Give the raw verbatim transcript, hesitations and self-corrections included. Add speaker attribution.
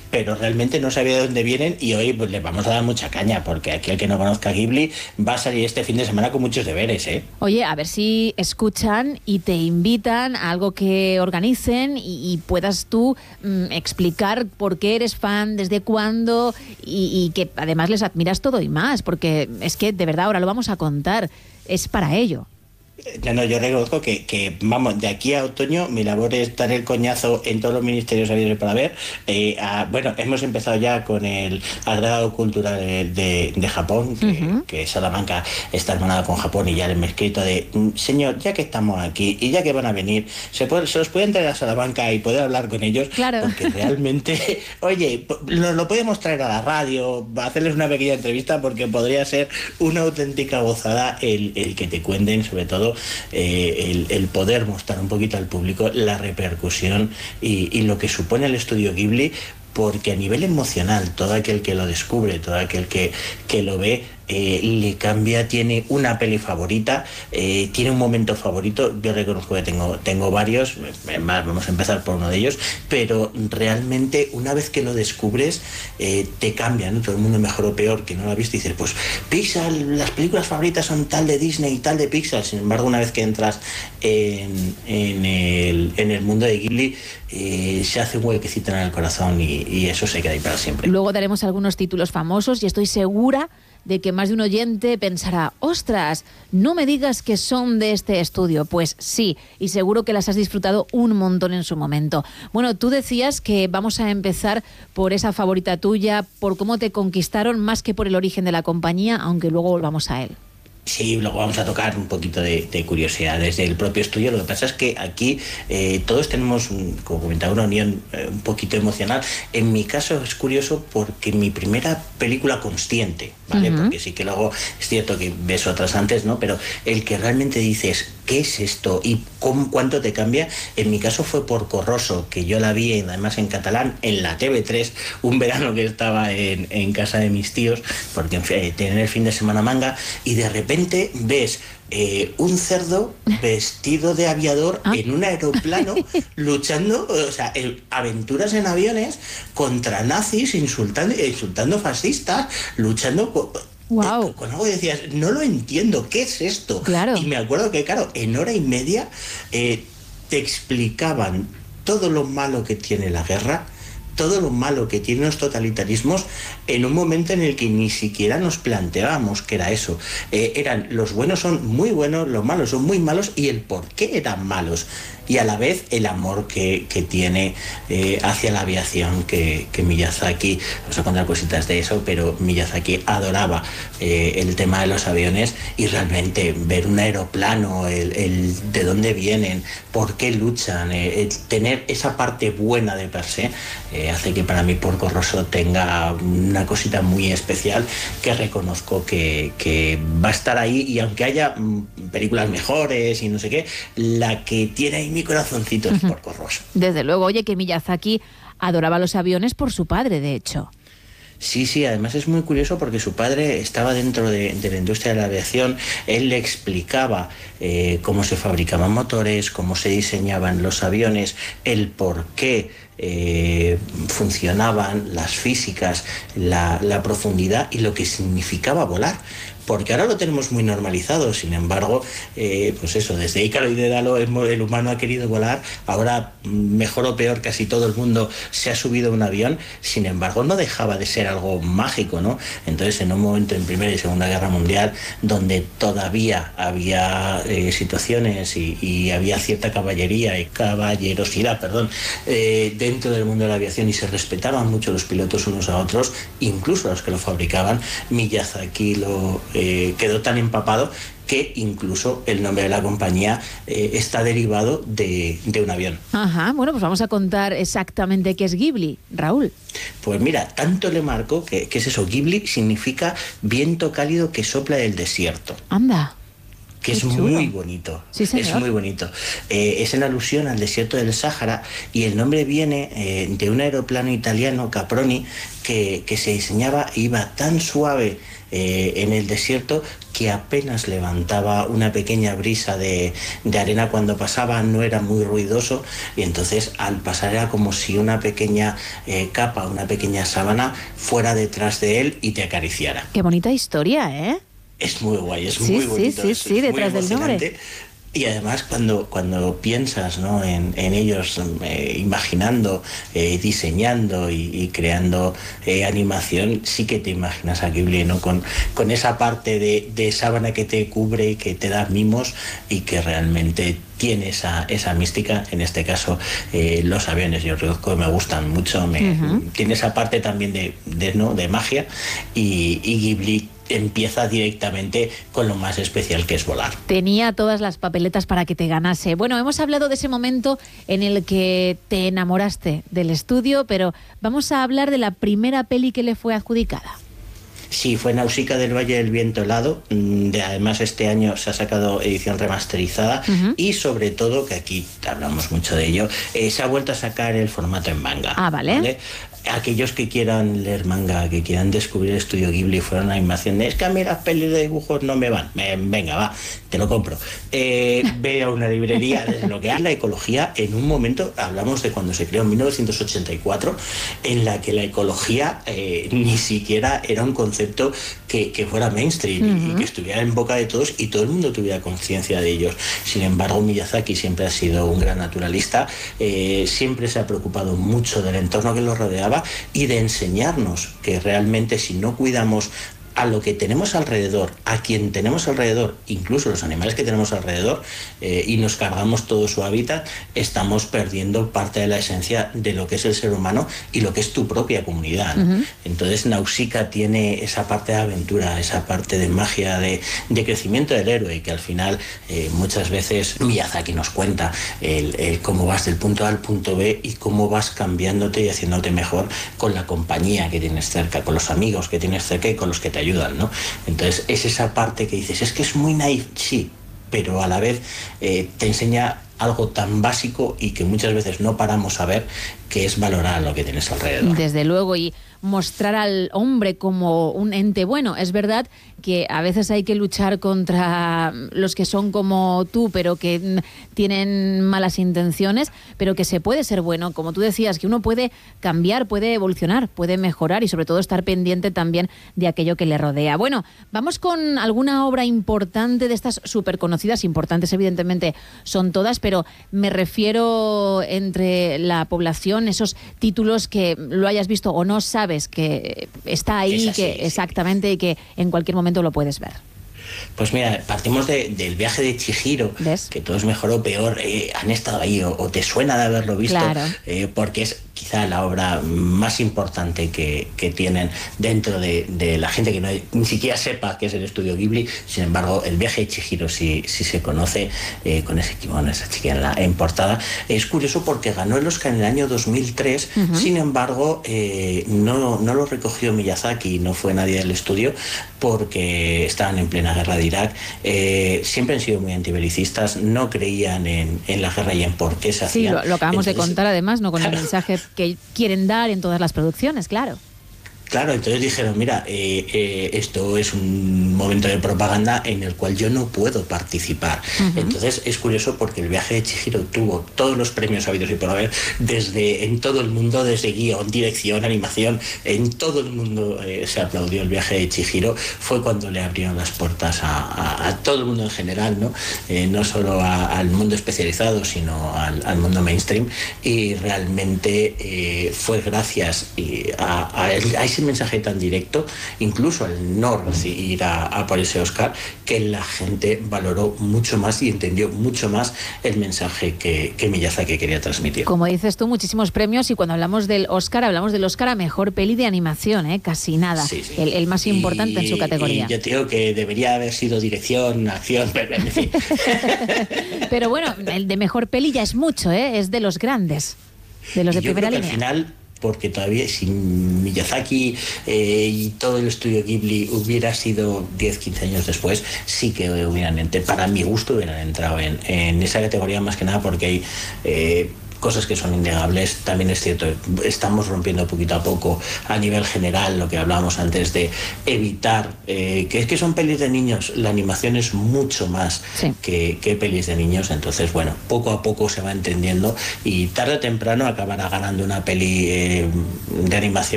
Speaker 1: pero realmente no sabía de dónde vienen y hoy pues les vamos a dar mucha caña, porque aquí el que no conozca Ghibli va a salir este fin de semana con muchos deberes, ¿eh?
Speaker 2: Oye, a ver si escuchan y te invitan a algo que organicen y, y puedas tú mmm, explicar por qué eres fan, desde cuándo y, y que además les admiras todo y más, porque es que de verdad ahora lo vamos a contar, es para ello.
Speaker 1: No, no, yo reconozco que, que, vamos, de aquí a otoño mi labor es dar el coñazo en todos los ministerios habidos para ver. Eh, a, bueno, hemos empezado ya con el agregado cultural de, de Japón, que, uh-huh. que Salamanca está hermanada con Japón, y ya les me he escrito de, señor, ya que estamos aquí y ya que van a venir, se, puede, se los pueden traer a Salamanca y poder hablar con ellos,
Speaker 2: claro.
Speaker 1: Porque realmente, oye, lo, lo podemos traer a la radio, hacerles una pequeña entrevista, porque podría ser una auténtica gozada el, el que te cuenten, sobre todo, Eh, el, el poder mostrar un poquito al público la repercusión y, y lo que supone el estudio Ghibli, porque a nivel emocional todo aquel que lo descubre, todo aquel que, que lo ve, eh, le cambia, tiene una peli favorita, eh, tiene un momento favorito. Yo reconozco que tengo, tengo varios, más vamos a empezar por uno de ellos, pero realmente una vez que lo descubres eh, te cambia, ¿no? Todo el mundo, mejor o peor, que no lo ha visto, y dices, pues Pixar, las películas favoritas son tal de Disney y tal de Pixar. Sin embargo, una vez que entras en, en, el, en el mundo de Ghibli, eh, se hace un huequecito en el corazón y, y eso se queda ahí para siempre.
Speaker 2: Luego daremos algunos títulos famosos y estoy segura de que más de un oyente pensará, ostras, no me digas que son de este estudio. Pues sí, y seguro que las has disfrutado un montón en su momento. Bueno, tú decías que vamos a empezar por esa favorita tuya, por cómo te conquistaron, más que por el origen de la compañía, aunque luego volvamos a él.
Speaker 1: Sí, luego vamos a tocar un poquito de, de curiosidades del propio estudio. Lo que pasa es que aquí eh, todos tenemos, un, como comentaba, una unión eh, un poquito emocional. En mi caso es curioso porque mi primera película consciente, ¿vale? Uh-huh. Porque sí que luego es cierto que ves otras antes, ¿no? Pero el que realmente dices, ¿qué es esto? ¿Y cómo, cuánto te cambia? En mi caso fue Porco Rosso, que yo la vi además en catalán en la T V tres, un verano que estaba en, en casa de mis tíos, porque eh, tener el fin de semana manga, y de repente ves eh, un cerdo vestido de aviador ¿Ah? en un aeroplano luchando, o sea, el, aventuras en aviones contra nazis, insultando, insultando fascistas, luchando con,
Speaker 2: wow.
Speaker 1: eh, con algo que decías, no lo entiendo, ¿qué es esto?
Speaker 2: Claro.
Speaker 1: Y me acuerdo que, claro, en hora y media eh, te explicaban todo lo malo que tiene la guerra, todo lo malo que tienen los totalitarismos, en un momento en el que ni siquiera nos planteábamos que era eso. Eh, eran, los buenos son muy buenos, los malos son muy malos, y el por qué eran malos. Y a la vez el amor que, que tiene eh, hacia la aviación, que, que Miyazaki, vamos a contar cositas de eso, pero Miyazaki adoraba eh, el tema de los aviones, y realmente ver un aeroplano, el, el de dónde vienen, por qué luchan, eh, el tener esa parte buena de per se, eh, hace que para mí Porco Rosso tenga una cosita muy especial, que reconozco que, que va a estar ahí, y aunque haya mm, películas mejores y no sé qué, la que tiene ahí mi corazoncito es Porco Rosso.
Speaker 2: Desde luego, oye, que Miyazaki adoraba los aviones por su padre, de hecho.
Speaker 1: Sí, sí, además es muy curioso porque su padre estaba dentro de, de la industria de la aviación. Él le explicaba eh, cómo se fabricaban motores, cómo se diseñaban los aviones, el por qué eh, funcionaban, las físicas, la, la profundidad y lo que significaba volar. Porque ahora lo tenemos muy normalizado, sin embargo, eh, pues eso, desde Ícaro y Dédalo el humano ha querido volar, ahora mejor o peor casi todo el mundo se ha subido a un avión, sin embargo no dejaba de ser algo mágico, ¿no? Entonces, en un momento en Primera y Segunda Guerra Mundial, donde todavía había eh, situaciones y, y había cierta caballería y caballerosidad, perdón, eh, dentro del mundo de la aviación, y se respetaban mucho los pilotos unos a otros, incluso a los que lo fabricaban, Miyazaki lo... Eh, quedó tan empapado que incluso el nombre de la compañía eh, está derivado de, de un avión.
Speaker 2: Ajá, bueno, pues vamos a contar exactamente qué es Ghibli, Raúl.
Speaker 1: Pues mira, tanto le marco que, que es eso, Ghibli significa viento cálido que sopla del desierto.
Speaker 2: Anda.
Speaker 1: que es muy bonito.
Speaker 2: Sí,
Speaker 1: es muy bonito. Eh, es en alusión al desierto del Sáhara y el nombre viene eh, de un aeroplano italiano, Caproni, que, que se diseñaba e iba tan suave eh, en el desierto que apenas levantaba una pequeña brisa de, de arena cuando pasaba, no era muy ruidoso y entonces al pasar era como si una pequeña eh, capa, una pequeña sábana fuera detrás de él y te acariciara.
Speaker 2: Qué bonita historia, ¿eh?
Speaker 1: Es muy guay, es
Speaker 2: sí,
Speaker 1: muy bonito.
Speaker 2: Sí, sí,
Speaker 1: es,
Speaker 2: sí,
Speaker 1: es
Speaker 2: detrás del nombre.
Speaker 1: Y además cuando, cuando piensas, ¿no?, en, en ellos eh, imaginando, eh, diseñando y, y creando eh, animación, sí que te imaginas a Ghibli, ¿no?, con, con esa parte de, de sábana que te cubre y que te da mimos y que realmente tiene esa, esa mística. En este caso eh, los aviones, yo reconozco que me gustan mucho, me, uh-huh. tiene esa parte también de, de, ¿no?, de magia y, y Ghibli empieza directamente con lo más especial, que es volar.
Speaker 2: Tenía todas las papeletas para que te ganase. Bueno, hemos hablado de ese momento en el que te enamoraste del estudio, pero vamos a hablar de la primera peli que le fue adjudicada.
Speaker 1: Sí, fue Nausicaa del Valle del Viento Helado. De, además, este año se ha sacado edición remasterizada uh-huh. y, sobre todo, que aquí hablamos mucho de ello, eh, se ha vuelto a sacar el formato en manga.
Speaker 2: Ah, vale.
Speaker 1: ¿vale? Aquellos que quieran leer manga, que quieran descubrir el estudio Ghibli fuera una animación, es que a mí las pelis de dibujos no me van. Me, venga, va, te lo compro. Eh, ve a una librería, desbloquear la ecología. En un momento, hablamos de cuando se creó en mil novecientos ochenta y cuatro, en la que la ecología eh, ni siquiera era un concepto que, que fuera mainstream uh-huh. y que estuviera en boca de todos y todo el mundo tuviera conciencia de ellos. Sin embargo, Miyazaki siempre ha sido un gran naturalista, eh, siempre se ha preocupado mucho del entorno que lo rodeaba y de enseñarnos que realmente si no cuidamos a lo que tenemos alrededor, a quien tenemos alrededor, incluso los animales que tenemos alrededor, eh, y nos cargamos todo su hábitat, estamos perdiendo parte de la esencia de lo que es el ser humano y lo que es tu propia comunidad, ¿no? Uh-huh. Entonces Nausicaa tiene esa parte de aventura, esa parte de magia, de, de crecimiento del héroe, y que al final eh, muchas veces Miyazaki nos cuenta el, el cómo vas del punto A al punto B y cómo vas cambiándote y haciéndote mejor con la compañía que tienes cerca, con los amigos que tienes cerca y con los que te ayudan. Ayudan, ¿no? Entonces es esa parte que dices, es que es muy naif, sí, pero a la vez eh, te enseña algo tan básico y que muchas veces no paramos a ver, que es valorar lo que tienes alrededor.
Speaker 2: Desde luego, y mostrar al hombre como un ente bueno. Es verdad que a veces hay que luchar contra los que son como tú, pero que tienen malas intenciones, pero que se puede ser bueno, como tú decías, que uno puede cambiar, puede evolucionar, puede mejorar y sobre todo estar pendiente también de aquello que le rodea. Bueno, vamos con alguna obra importante de estas súper conocidas, importantes evidentemente son todas, pero me refiero entre la población, esos títulos que lo hayas visto o no sabes que está ahí, así, que sí. exactamente, y que en cualquier momento lo puedes ver.
Speaker 1: Pues mira, partimos de, del viaje de Chihiro, ¿ves? Que todos mejor o peor eh, han estado ahí o, o te suena de haberlo visto, claro. eh, porque es quizá la obra más importante que, que tienen dentro de, de la gente que no, ni siquiera sepa que es el estudio Ghibli. Sin embargo, el viaje de Chihiro sí, sí se conoce, eh, con ese kimono, esa chica en la en portada. Es curioso porque ganó el Oscar en el año dos mil tres, uh-huh. sin embargo, eh, no, no lo recogió Miyazaki, no fue nadie del estudio, porque estaban en plena guerra de Irak. Eh, siempre han sido muy antibelicistas, no creían en, en la guerra y en por qué se hacía.
Speaker 2: Sí, lo, lo acabamos Entonces, de contar además, ¿no? Con claro. el mensaje que quieren dar en todas las producciones, claro.
Speaker 1: Claro, entonces dijeron, mira, eh, eh, esto es un momento de propaganda en el cual yo no puedo participar. Uh-huh. Entonces es curioso porque el viaje de Chihiro tuvo todos los premios habidos y por haber, desde en todo el mundo, desde guión, dirección, animación, en todo el mundo eh, se aplaudió el viaje de Chihiro. Fue cuando le abrieron las puertas a, a, a todo el mundo en general, ¿no? Eh, no solo a, al mundo especializado, sino al, al mundo mainstream. Y realmente eh, fue gracias a, a, a ese mensaje tan directo, incluso al no ir a, a por ese Oscar, que la gente valoró mucho más y entendió mucho más el mensaje que, que Miyazaki quería transmitir.
Speaker 2: Como dices tú, muchísimos premios, y cuando hablamos del Oscar, hablamos del Oscar a Mejor Peli de Animación, ¿eh? Casi nada, sí, sí. El, el más importante y, en su categoría.
Speaker 1: Y yo te digo que debería haber sido dirección, acción, pero en fin.
Speaker 2: Pero bueno, el de Mejor Peli ya es mucho, ¿eh? Es de los grandes, de los de
Speaker 1: yo
Speaker 2: primera
Speaker 1: creo que
Speaker 2: línea.
Speaker 1: Al final, porque todavía si Miyazaki eh, y todo el estudio Ghibli hubiera sido diez, quince años después, sí que hubieran, para mi gusto, hubieran entrado en, en esa categoría, más que nada porque hay eh, cosas que son innegables. También es cierto, estamos rompiendo poquito a poco a nivel general lo que hablábamos antes de evitar, eh, que es que son pelis de niños, la animación es mucho más sí. que, que pelis de niños, entonces bueno, poco a poco se va entendiendo y tarde o temprano acabará ganando una peli eh, de animación